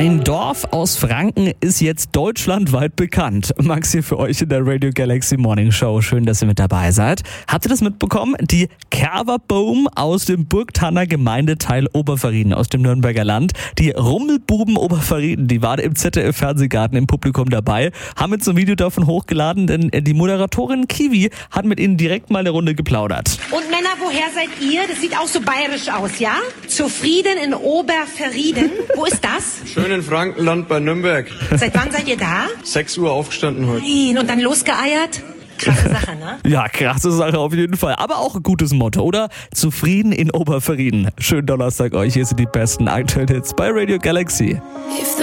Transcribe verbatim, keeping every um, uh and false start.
Ein Dorf aus Franken ist jetzt deutschlandweit bekannt. Max hier für euch in der Radio Galaxy Morning Show. Schön, dass ihr mit dabei seid. Habt ihr das mitbekommen? Die Kerberboom aus dem Burgthanner Gemeindeteil Oberverrieden aus dem Nürnberger Land. Die Rummelbuben Oberverrieden, die waren im Z D F-Fernsehgarten im Publikum dabei, haben jetzt ein Video davon hochgeladen, denn die Moderatorin Kiwi hat mit ihnen direkt mal eine Runde geplaudert. Und Männer, woher seid ihr? Das sieht auch so bayerisch aus, ja? Zufrieden in Oberverrieden. Wo ist das? Schön in Frankenland bei Nürnberg. Seit wann seid ihr da? sechs Uhr aufgestanden heute. Nein, und dann losgeeiert? Krasse Sache, ne? Ja, krasse Sache auf jeden Fall. Aber auch ein gutes Motto, oder? Zufrieden in Oberverrieden. Schönen Donnerstag euch. Hier sind die besten aktuellen Hits bei Radio Galaxy.